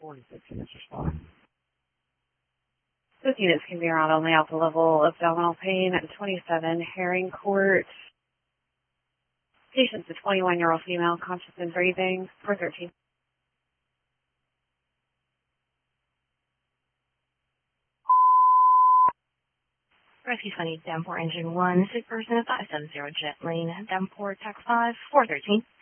46 units respond. Those units can be around only at the level of abdominal pain at 27 Herring Court. Patient's a 21-year-old female, conscious and breathing, 413. Rescue 20, Davenport Engine 1, sick person at 570 Jet Lane, Davenport, TAC 5, 413.